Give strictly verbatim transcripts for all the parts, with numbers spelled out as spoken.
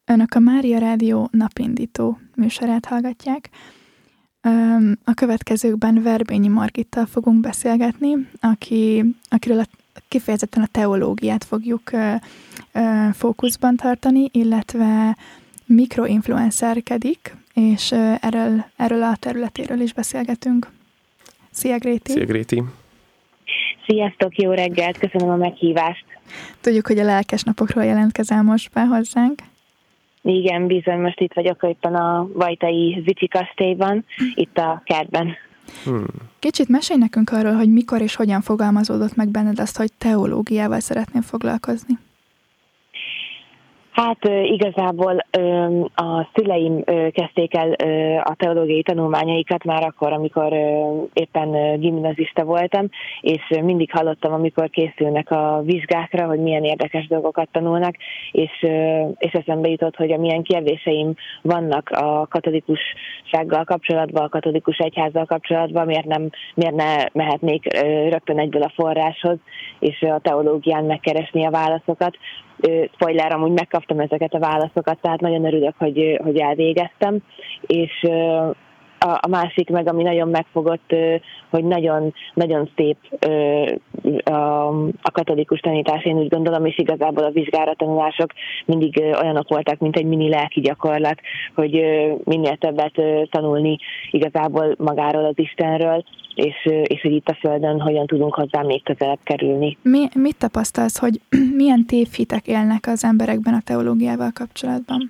Önök a Mária Rádió napindító műsorát hallgatják. A következőkben Verbényi Margittal fogunk beszélgetni, aki, akiről a, kifejezetten a teológiát fogjuk fókuszban tartani, illetve mikroinfluencerkedik, és erről, erről a területéről is beszélgetünk. Szia, Gréti! Szia, Gréti! Sziasztok, jó reggelt, köszönöm a meghívást! Tudjuk, hogy a lelkes napokról jelentkezel most be hozzánk. Igen, bizony, most itt vagyok éppen a Vajtai Zicsi kastélyban, itt a kertben. Hmm. Kicsit mesélj nekünk arról, hogy mikor és hogyan fogalmazódott meg benned azt, hogy teológiával szeretnél foglalkozni. Hát igazából a szüleim kezdték el a teológiai tanulmányaikat már akkor, amikor éppen gimnazista voltam, és mindig hallottam, amikor készülnek a vizsgákra, hogy milyen érdekes dolgokat tanulnak, és, és eszembe jutott, hogy amilyen kérdéseim vannak a katolikussággal kapcsolatban, a katolikus egyházzal kapcsolatban, miért, nem, miért ne mehetnék rögtön egyből a forráshoz, és a teológián megkeresni a válaszokat. Spoiler, amúgy megkaptam ezeket a válaszokat, tehát nagyon örülök, hogy, hogy elvégeztem, és a, a másik meg, ami nagyon megfogott, hogy nagyon, nagyon szép a, a katolikus tanítás, én úgy gondolom, és igazából a vizsgára tanulások mindig olyanok voltak, mint egy mini lelki gyakorlat, hogy minél többet tanulni igazából magáról az Istenről, és, és hogy itt a Földön hogyan tudunk hozzá még közelebb kerülni. Mi, mit tapasztalsz, hogy milyen tévhitek élnek az emberekben a teológiával kapcsolatban?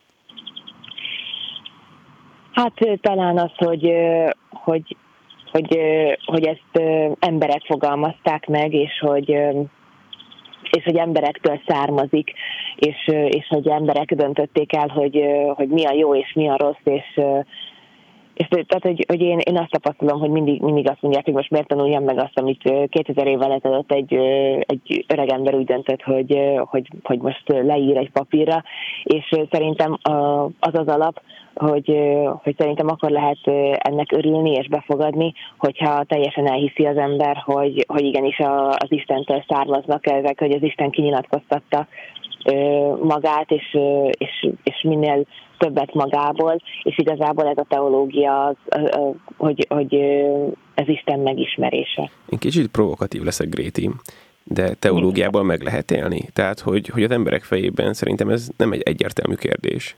Hát talán az, hogy, hogy, hogy, hogy ezt emberek fogalmazták meg, és hogy, és hogy emberektől származik, és, és hogy emberek döntötték el, hogy, hogy mi a jó és mi a rossz, és És tehát, hogy, hogy én, én azt tapasztalom, hogy mindig, mindig azt mondják, hogy most miért tanuljam meg azt, amit kétezer évvel ezelőtt egy, egy öreg ember úgy döntött, hogy, hogy, hogy most leír egy papírra, és szerintem az az alap, hogy, hogy szerintem akkor lehet ennek örülni és befogadni, hogyha teljesen elhiszi az ember, hogy, hogy igenis az Istentől származnak ezek, hogy az Isten kinyilatkoztatta magát, és, és, és minél többet magából, és igazából ez a teológia, az, hogy, hogy ez Isten megismerése. Én kicsit provokatív leszek, Gréti, de teológiával meg lehet élni? Tehát, hogy, hogy az emberek fejében szerintem ez nem egy egyértelmű kérdés.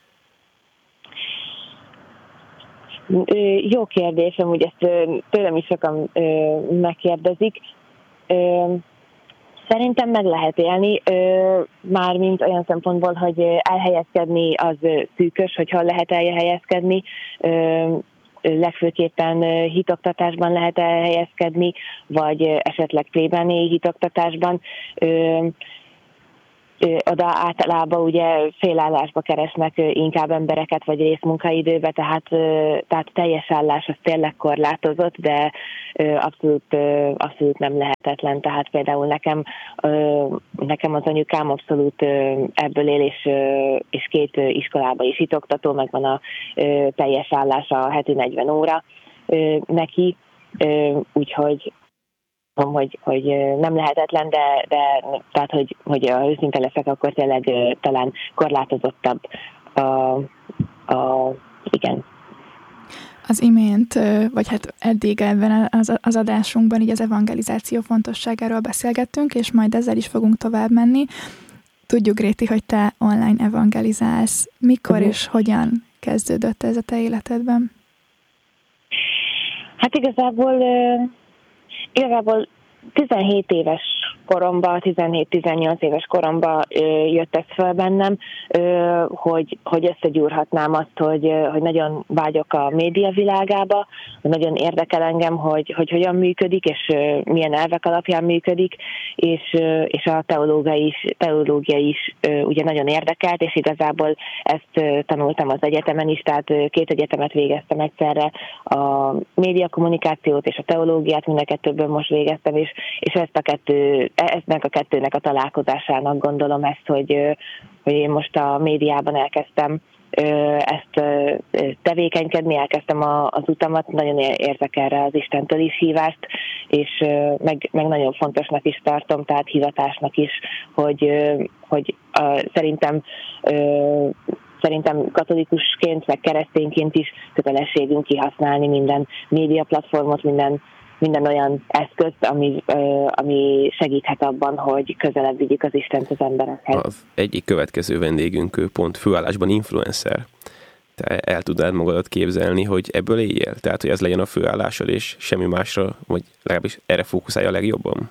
Jó kérdés, amúgy ezt tőlem is sokan megkérdezik. Szerintem meg lehet élni, mármint olyan szempontból, hogy elhelyezkedni az szűkös, hogyha lehet elhelyezkedni, legfőképpen hitoktatásban lehet elhelyezkedni, vagy esetleg plébániai hitoktatásban. Oda általában ugye félállásba keresnek inkább embereket, vagy részmunkaidőbe, tehát, tehát teljes állás az tényleg korlátozott, de abszolút, abszolút nem lehetetlen. Tehát például nekem, nekem az anyukám abszolút ebből él, és, és két iskolába is hitoktató, meg van a teljes állás a heti negyven óra neki, úgyhogy Hogy, hogy nem lehetetlen, de, de tehát, hogy, hogy ha őszinte leszek, akkor tényleg talán korlátozottabb a, a, igen. Az imént, vagy hát eddig ebben az, az adásunkban így az evangelizáció fontosságáról beszélgettünk, és majd ezzel is fogunk tovább menni. Tudjuk, Gréti, hogy te online evangelizálsz. Mikor uh-huh. és hogyan kezdődött ez a te életedben? Hát igazából Igazából tizenhét éves koromban, tizenhét-tizennyolc éves koromban jött ez fel bennem, hogy, hogy összegyúrhatnám azt, hogy, hogy nagyon vágyok a média világába, hogy nagyon érdekel engem, hogy, hogy hogyan működik, és milyen elvek alapján működik, és, és a teológia is, teológia is ugye nagyon érdekelt, és igazából ezt tanultam az egyetemen is, tehát két egyetemet végeztem egyszerre, a médiakommunikációt és a teológiát, mind a kettőből most végeztem, és, és ezt a kettő, eznek a kettőnek a találkozásának gondolom ezt, hogy, hogy én most a médiában elkezdtem ezt tevékenykedni, elkezdtem az utamat, nagyon érzek erre az Istentől is hívást, és meg, meg nagyon fontosnak is tartom, tehát hivatásnak is, hogy, hogy szerintem Szerintem katolikusként, meg keresztényként is kötelességünk kihasználni minden médiaplatformot, minden, minden olyan eszközt, ami, ami segíthet abban, hogy közelebb vigyük az Istent az emberekhez. Az egyik következő vendégünk ő pont főállásban influencer. Te el tudnád magadat képzelni, hogy ebből éljél? Tehát, hogy ez legyen a főállásod, és semmi másra, vagy legalábbis erre fókuszálja a legjobban?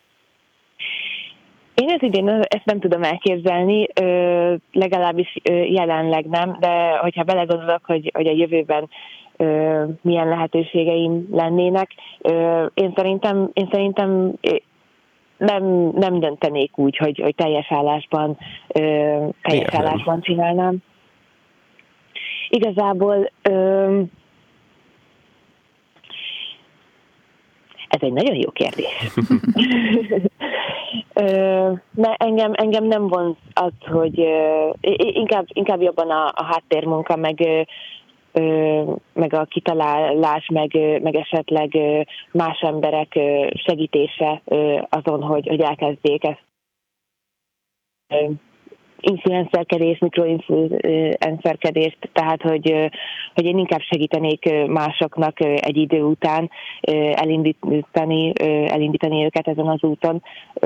Én az idén ezt nem tudom elképzelni, legalábbis jelenleg nem, de hogyha belegondolok, hogy, hogy a jövőben milyen lehetőségeim lennének, én szerintem, én szerintem nem, nem döntenék úgy, hogy, hogy teljes állásban, teljes állásban csinálnám. Igazából ez egy nagyon jó kérdés. Mert engem, engem nem vonz az, hogy inkább, inkább jobban a, a háttérmunka, meg, meg a kitalálás, meg, meg esetleg más emberek segítése azon, hogy, hogy elkezdjék ezt influencerkedést, mikroinfluencerkedést, tehát hogy, hogy én inkább segítenék másoknak egy idő után elindítani, elindítani őket ezen az úton,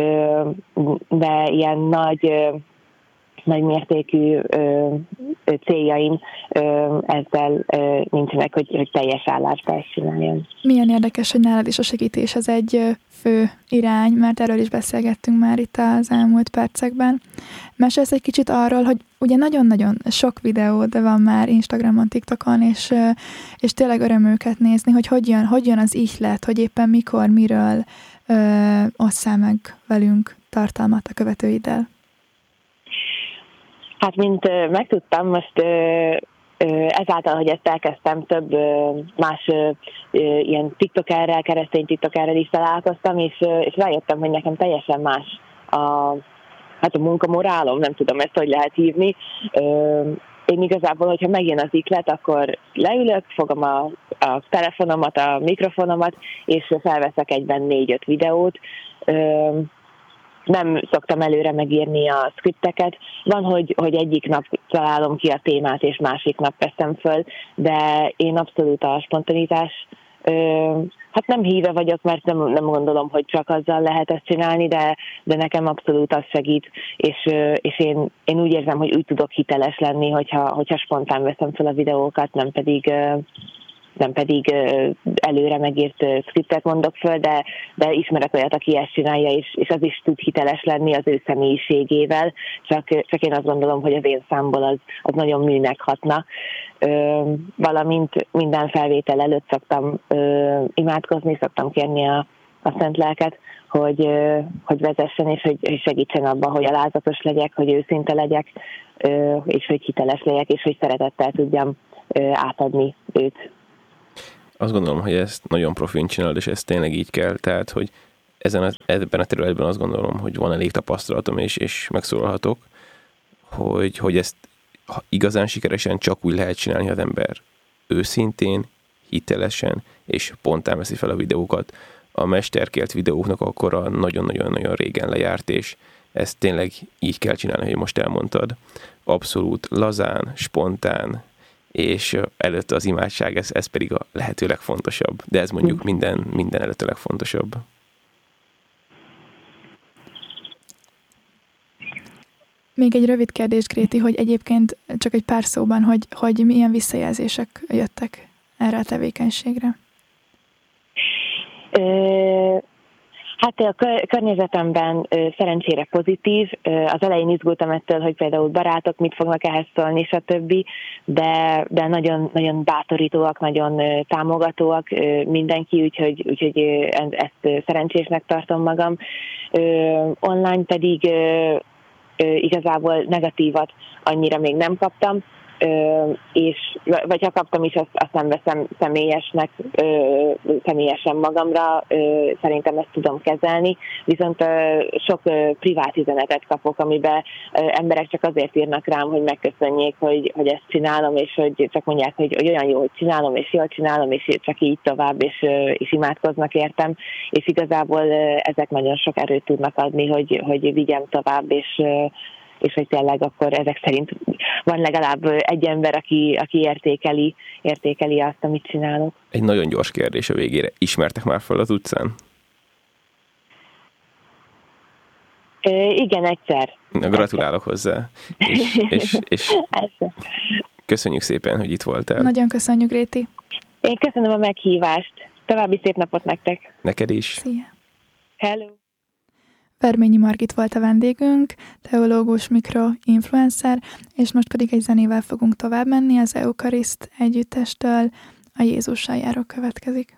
de ilyen nagy, nagy mértékű céljaim ezzel nincsenek, hogy, hogy teljes állásba ezt csináljon. Milyen érdekes, hogy nálad is a segítés az egy fő irány, mert erről is beszélgettünk már itt az elmúlt percekben. Mesélsz egy kicsit arról, hogy ugye nagyon-nagyon sok videód van már Instagramon, TikTokon, és, és tényleg öröm őket nézni, hogy hogy jön, hogy jön az ihlet, hogy éppen mikor, miről ö, osszál meg velünk tartalmat a követőiddel. Hát, mint megtudtam, most ezáltal, hogy ezt elkezdtem, több más ilyen tiktokerrel, keresztény tiktokerrel is találkoztam, és, és rájöttem, hogy nekem teljesen más a, hát a munkamorálom, nem tudom ezt, hogy lehet hívni. Én igazából, hogyha megjön az iklet, akkor leülök, fogom a, a telefonomat, a mikrofonomat, és felveszek egyben négy-öt videót. Nem szoktam előre megírni a skripteket. Van, hogy, hogy egyik nap találom ki a témát, és másik nap veszem föl, de én abszolút a spontanitás, ö, hát nem híve vagyok, mert nem, nem gondolom, hogy csak azzal lehet ezt csinálni, de, de nekem abszolút az segít, és, és én, én úgy érzem, hogy úgy tudok hiteles lenni, hogyha, hogyha spontán veszem fel a videókat, nem pedig... nem pedig előre megírt skriptet mondok föl, de, de ismerek olyat, aki ezt csinálja, és, és az is tud hiteles lenni az ő személyiségével, csak, csak én azt gondolom, hogy az én számból az, az nagyon műnek hatna. Ö, valamint minden felvétel előtt szoktam ö, imádkozni, szoktam kérni a, a szent lelket, hogy, ö, hogy vezessen, és hogy, hogy segítsen abban, hogy alázatos legyek, hogy őszinte legyek, ö, és hogy hiteles legyek, és hogy szeretettel tudjam ö, átadni őt. Azt gondolom, hogy ezt nagyon profin csinálod, és ez tényleg így kell, tehát, hogy ezen a, ebben a területben azt gondolom, hogy van elég tapasztalatom, és, és megszólalhatok, hogy, hogy ezt igazán sikeresen csak úgy lehet csinálni, ha az ember őszintén, hitelesen és spontán veszi fel a videókat. A mesterkélt videóknak akkor a nagyon-nagyon-nagyon régen lejárt, és ezt tényleg így kell csinálni, hogy most elmondtad. Abszolút lazán, spontán, és előtte az imádság, ez, ez pedig a lehető legfontosabb. De ez mondjuk minden, minden előtt a legfontosabb. Még egy rövid kérdés, Gréti, hogy egyébként csak egy pár szóban, hogy, hogy milyen visszajelzések jöttek erre a tevékenységre? Ö- Hát a környezetemben szerencsére pozitív. Az elején izgultam ettől, hogy például barátok mit fognak ehhez szólni, stb. De, de nagyon, nagyon bátorítóak, nagyon támogatóak mindenki, úgyhogy, úgyhogy ezt szerencsésnek tartom magam. Online pedig igazából negatívat annyira még nem kaptam. és vagy ha kaptam is, azt, azt nem veszem személyesnek, személyesen magamra, szerintem ezt tudom kezelni, viszont sok privát üzenetet kapok, amiben emberek csak azért írnak rám, hogy megköszönjék, hogy, hogy ezt csinálom, és hogy csak mondják, hogy, hogy olyan jó, hogy csinálom, és jól csinálom, és csak így tovább, és, és imádkoznak értem, és igazából ezek nagyon sok erőt tudnak adni, hogy, hogy vigyem tovább, és és hogy tényleg akkor ezek szerint van legalább egy ember, aki, aki értékeli, értékeli azt, amit csinálok. Egy nagyon gyors kérdés a végére. Ismertek már fel az utcán? Ö, igen, egyszer. Na, gratulálok hozzá. És, és, és köszönjük szépen, hogy itt voltál. Nagyon köszönjük, Réti. Én köszönöm a meghívást. További szép napot nektek. Neked is. Szia. Hello. Verményi Margit volt a vendégünk, teológus, mikroinfluencer, és most pedig egy zenével fogunk tovább menni, az Euchariszt együttestől a Jézussal járó következik.